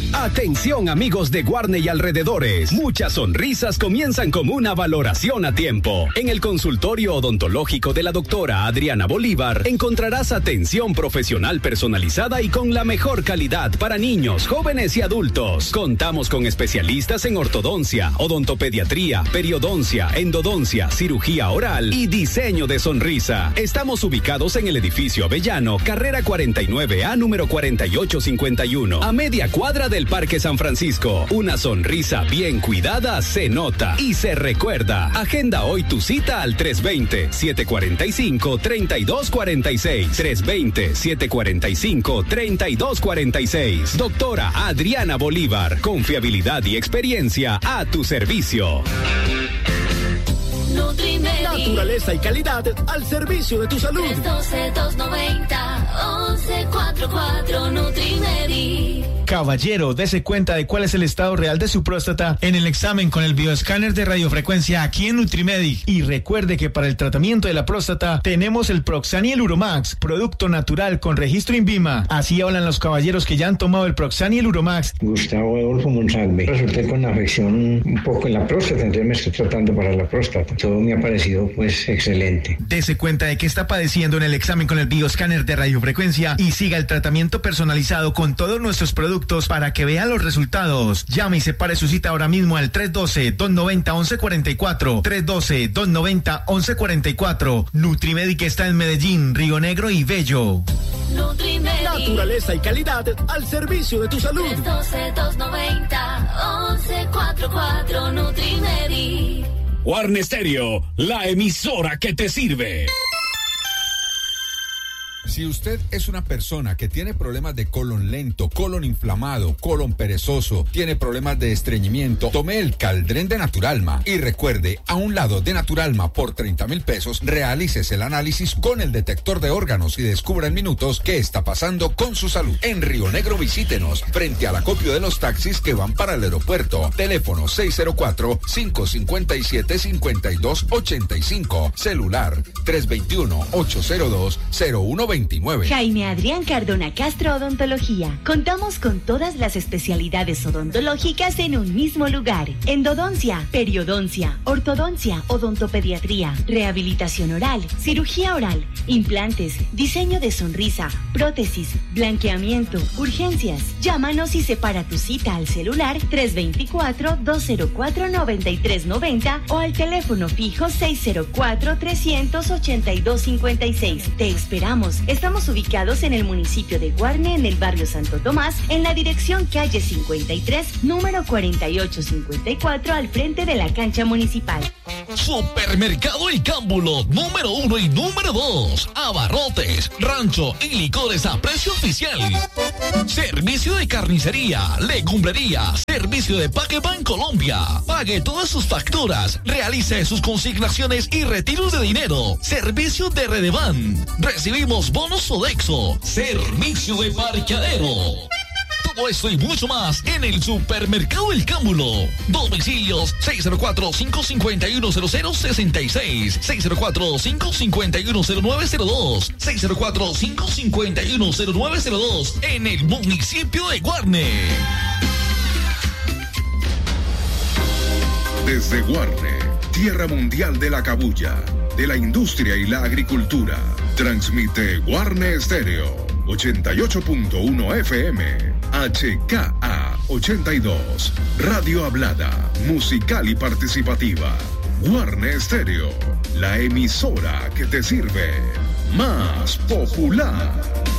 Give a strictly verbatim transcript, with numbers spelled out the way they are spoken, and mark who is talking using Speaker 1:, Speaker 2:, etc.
Speaker 1: Atención amigos de Guarne y alrededores. Muchas sonrisas comienzan con una valoración a tiempo. En el consultorio odontológico de la doctora Adriana Bolívar encontrarás atención profesional personalizada y con la mejor calidad para niños, jóvenes y adultos. Contamos con especialistas en ortodoncia, odontopediatría, periodoncia, endodoncia, cirugía oral y diseño de sonrisa. Estamos ubicados en el edificio Avellano, carrera cuarenta y nueve A, número cuarenta y ocho cincuenta y uno, a media cuadra del Parque San Francisco. Una sonrisa bien cuidada se nota y se recuerda. Agenda hoy tu cita al tres dos cero, siete cuatro cinco, tres dos cuatro seis. tres dos cero, siete cuatro cinco, tres dos cuatro seis. Doctora Adriana Bolívar. Confiabilidad y experiencia a tu servicio.
Speaker 2: Nutrimedi. Naturaleza y calidad al servicio de tu salud.
Speaker 3: tres uno dos, dos nueve cero, once cuarenta y cuatro Nutrimedi.
Speaker 4: Caballero, dese cuenta de cuál es el estado real de su próstata en el examen con el bioescáner de radiofrecuencia aquí en Nutrimedic. Y recuerde que para el tratamiento de la próstata tenemos el Proxan y el Uromax, producto natural con registro INVIMA. Así hablan los caballeros que ya han tomado el Proxan y el Uromax.
Speaker 5: Gustavo Adolfo Monsalve. Resulté con una afección un poco en la próstata, entonces me estoy tratando para la próstata. Todo me ha parecido pues excelente.
Speaker 4: Dese cuenta de que está padeciendo en el examen con el bioescáner de radiofrecuencia y siga el tratamiento personalizado con todos nuestros productos para que vea los resultados. Llame y separe su cita ahora mismo al tres uno dos, dos nueve cero, once cuarenta y cuatro. tres uno dos, dos nueve cero, once cuarenta y cuatro. Nutrimedic está en Medellín, Río Negro y Bello.
Speaker 2: Nutrimedi. Naturaleza y calidad al servicio de tu salud.
Speaker 3: tres uno dos, dos nueve cero, once cuarenta y cuatro Nutrimedi.
Speaker 1: Guarne Stereo, la emisora que te sirve.
Speaker 6: Si usted es una persona que tiene problemas de colon lento, colon inflamado, colon perezoso, tiene problemas de estreñimiento, tome el Caldren de Naturalma y recuerde, a un lado de Naturalma por treinta mil pesos, realícese el análisis con el detector de órganos y descubra en minutos qué está pasando con su salud. En Río Negro visítenos, frente al acopio de los taxis que van para el aeropuerto. Teléfono seis cero cuatro, cinco cinco siete, cinco dos ocho cinco. Celular tres dos uno, ocho cero dos, cero uno veintinueve.
Speaker 7: Jaime Adrián Cardona Castro Odontología. Contamos con todas las especialidades odontológicas en un mismo lugar. Endodoncia, periodoncia, ortodoncia, odontopediatría, rehabilitación oral, cirugía oral, implantes, diseño de sonrisa, prótesis, blanqueamiento, urgencias. Llámanos y separa tu cita al celular tres dos cuatro, dos cero cuatro, nueve tres nueve cero o al teléfono fijo seis cero cuatro, tres ocho dos cinco seis. Te esperamos. Estamos ubicados en el municipio de Guarne, en el barrio Santo Tomás, en la dirección calle cincuenta y tres, número cuarenta y ocho cincuenta y cuatro, al frente de la cancha municipal.
Speaker 8: Supermercado El Cámbulo, número uno y número dos. Abarrotes, rancho y licores a precio oficial. Servicio de carnicería, legumbrería, servicio de Paqueban Colombia. Pague todas sus facturas, realice sus consignaciones y retiros de dinero. Servicio de Redevan. Recibimos bonos Sodexo. Servicio de parqueadero. Todo esto y mucho más en el Supermercado El Cámbulo. Domicilios seis cero cuatro, cinco cinco uno, cero cero seis seis, seis cero cuatro, cinco cinco uno, cero nueve cero dos, seis cero cuatro, cinco cinco uno, cero nueve cero dos en el municipio de Guarne.
Speaker 9: Desde Guarne, tierra mundial de la cabuya, de la industria y la agricultura, transmite Guarne Stereo ochenta y ocho punto uno F M, H K A ochenta y dos, Radio Hablada, musical y participativa. Guarne Stereo, la emisora que te sirve, más popular.